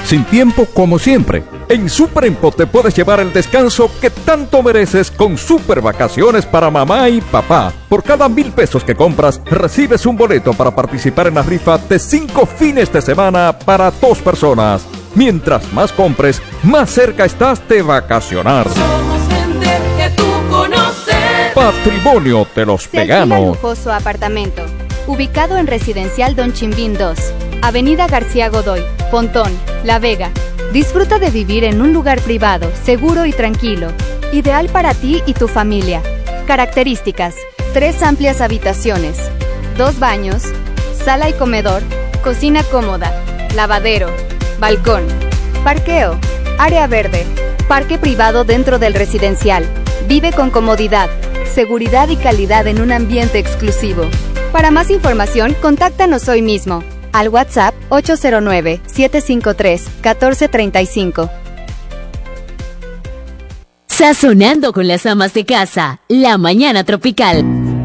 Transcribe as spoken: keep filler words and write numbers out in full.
sin tiempo como siempre. En Superempo te puedes llevar el descanso que tanto mereces con Super Vacaciones para mamá y papá. Por cada mil pesos que compras, recibes un boleto para participar en la rifa de cinco fines de semana para dos personas. Mientras más compres, más cerca estás de vacacionar. Somos gente que tú conoces. Patrimonio de los Se alquila veganos. lujoso apartamento, ubicado en Residencial Don Chimbín dos, Avenida García Godoy, Pontón, La Vega. Disfruta de vivir en un lugar privado, seguro y tranquilo, ideal para ti y tu familia. Características: tres amplias habitaciones, dos baños, sala y comedor, cocina cómoda, lavadero, balcón, parqueo, área verde, parque privado dentro del residencial. Vive con comodidad, seguridad y calidad en un ambiente exclusivo. Para más información, contáctanos hoy mismo al WhatsApp ocho cero nueve, siete cinco tres, uno cuatro tres cinco. Sazonando con las amas de casa, la mañana tropical.